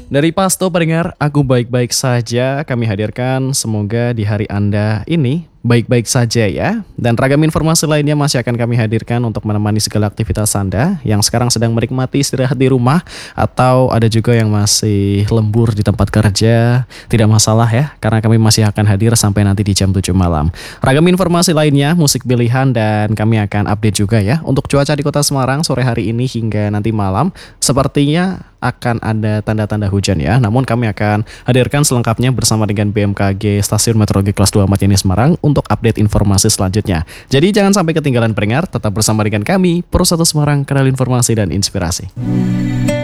Dari Pasto pendengar, aku baik-baik saja. Kami hadirkan semoga di hari Anda ini baik-baik saja ya. Dan ragam informasi lainnya masih akan kami hadirkan untuk menemani segala aktivitas Anda yang sekarang sedang menikmati istirahat di rumah atau ada juga yang masih lembur di tempat kerja. Tidak masalah ya, karena kami masih akan hadir sampai nanti di jam 7 malam. Ragam informasi lainnya, musik pilihan dan kami akan update juga ya untuk cuaca di Kota Semarang sore hari ini hingga nanti malam. Sepertinya akan ada tanda-tanda hujan ya. Namun kami akan hadirkan selengkapnya bersama dengan BMKG Stasiun Meteorologi Kelas 2 Ahmad Yani Semarang untuk update informasi selanjutnya. Jadi jangan sampai ketinggalan pendengar, tetap bersama dengan kami, Pro 1 Semarang, Kanal Informasi dan Inspirasi.